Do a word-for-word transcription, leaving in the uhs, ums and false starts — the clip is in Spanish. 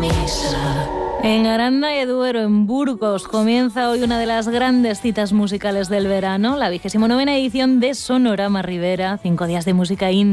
En Aranda de Duero, en Burgos, comienza hoy una de las grandes citas musicales del verano, la vigésima novena edición de Sonorama Ribera, cinco días de música indie.